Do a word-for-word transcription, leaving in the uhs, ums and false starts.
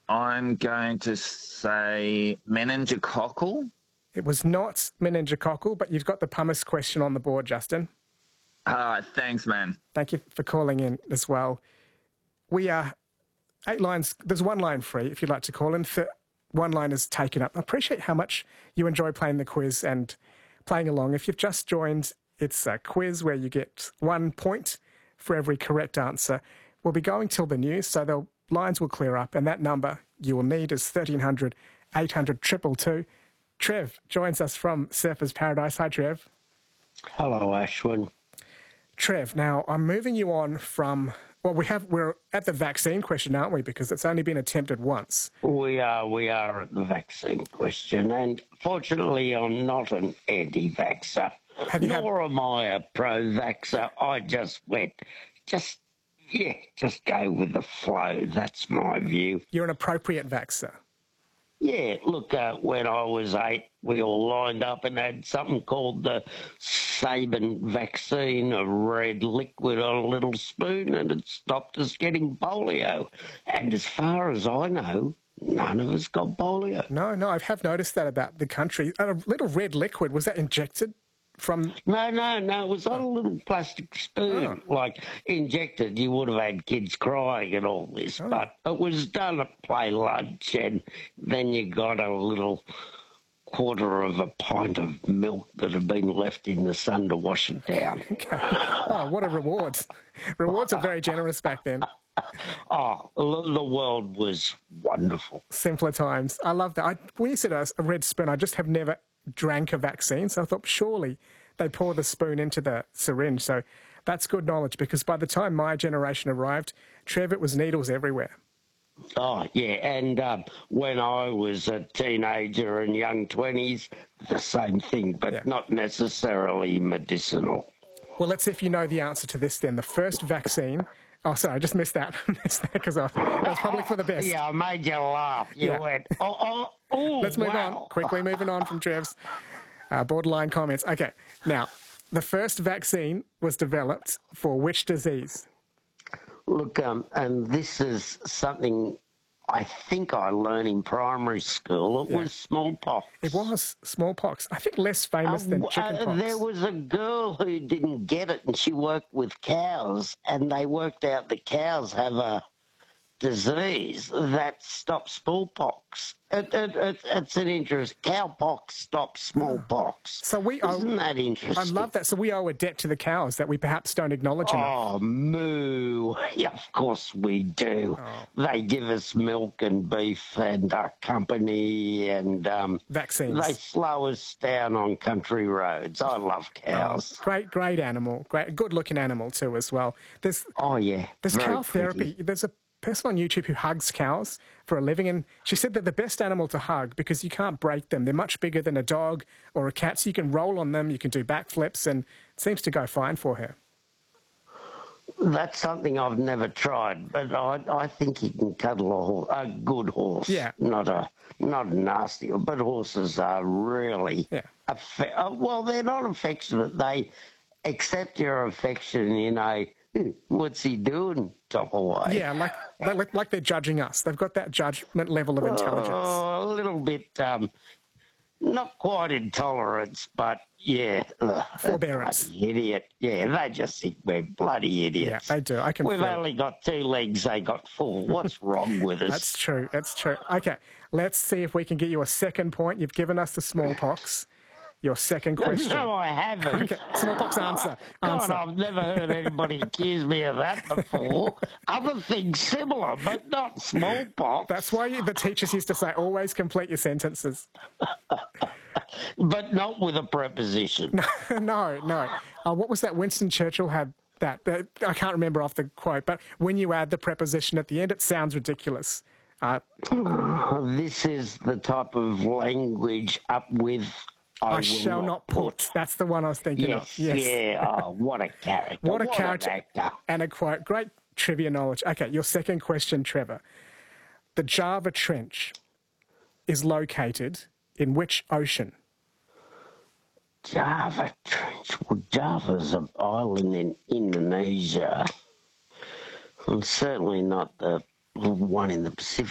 I'm going to say meningococcal. It was not meningococcal, but you've got the pumice question on the board, Justin. Ah, thanks, man. Thank you for calling in as well. We are eight lines. There's one line free if you'd like to call in. Th- one line is taken up. I appreciate how much you enjoy playing the quiz and playing along. If you've just joined, it's a quiz where you get one point for every correct answer. We'll be going till the news, so the lines will clear up, and that number you will need is thirteen hundred, eight hundred, two two two. Trev joins us from Surfers Paradise. Hi, Trev. Hello, Ashwin. Trev, now I'm moving you on from, well, we have, we're at the vaccine question, aren't we? Because it's only been attempted once. We are, we are at the vaccine question, and fortunately I'm not an anti-vaxxer, nor had... am I a pro-vaxxer. I just went, just, yeah, just go with the flow. That's my view. You're an appropriate vaxxer. Yeah, look, uh, when I was eight, we all lined up and had something called the Sabin vaccine, a red liquid on a little spoon, and it stopped us getting polio. And as far as I know, none of us got polio. No, no, I have noticed that about the country. A little red liquid, was that injected from... No, no, no, it was on a little plastic spoon. Oh. Like, injected, you would have had kids crying and all this, oh. but it was done at play lunch, and then you got a little quarter of a pint of milk that had been left in the sun to wash it down. Okay. Oh, what a reward. Rewards are very generous back then. Oh, the world was wonderful. Simpler times. I love that. I, when you said a, a red spoon, I just have never drank a vaccine, so I thought surely they pour the spoon into the syringe. So that's good knowledge, because by the time my generation arrived, Trev, it was needles everywhere. Oh, yeah, and um, when I was a teenager and young twenties, the same thing, but yeah. not necessarily medicinal. Well, let's see if you know the answer to this then. The first vaccine... Oh, sorry, I just missed that. missed that because that was probably for the best. Yeah, I made you laugh. You yeah. went, oh, oh, oh, Let's move wow. on. Quickly moving on from Trev's uh, borderline comments. Okay, now, the first vaccine was developed for which disease? Look, um, and this is something I think I learned in primary school. It yeah. was smallpox. It was smallpox. I think less famous uh, than chickenpox. Uh, there was a girl who didn't get it, and she worked with cows, and they worked out the cows have a disease that stops smallpox. It, it, it, it's an interest. Cowpox stops smallpox. So we owe, Isn't that interesting? I love that. So we owe a debt to the cows that we perhaps don't acknowledge enough. Oh, moo. Yeah, of course we do. Oh. They give us milk and beef and our company and... Um, vaccines. They slow us down on country roads. I love cows. Oh, great, great animal. Great, good-looking animal too as well. There's, oh, yeah. There's cow pretty. therapy. There's a person on YouTube who hugs cows for a living, and she said they're the best animal to hug because you can't break them. They're much bigger than a dog or a cat, so you can roll on them, you can do backflips, and it seems to go fine for her. That's something I've never tried, but I, I think you can cuddle a, horse, a good horse, yeah. not a not a nasty one. But horses are really, yeah. affe- well, they're not affectionate. They accept your affection in a, what's he doing type of way. Yeah, like, like like they're judging us. They've got that judgment level of intelligence. Oh, a little bit, um, not quite intolerance, but yeah. Forbearance. Bloody idiot. Yeah, they just think we're bloody idiots. Yeah, they do. I can We've feel. only got two legs, they got four. What's wrong with us? That's true, that's true. Okay, let's see if we can get you a second point. You've given us the smallpox. Your second question. No, I haven't. Okay, smallpox answer. answer. God, I've never heard anybody accuse me of that before. Other things similar, but not smallpox. That's why you, the teachers used to say, always complete your sentences. But not with a preposition. No, no. no. Uh, what was that? Winston Churchill had that. Uh, I can't remember off the quote, but when you add the preposition at the end, it sounds ridiculous. Uh, this is the type of language up with... I, I shall not put. put. That's the one I was thinking yes, of. Yes. Yeah. Oh, what a character. What a what character. An and a quote. Great trivia knowledge. Okay, your second question, Trevor. The Java Trench is located in which ocean? Java Trench. Well, Java's an island in Indonesia. Well, certainly not the one in the Pacific.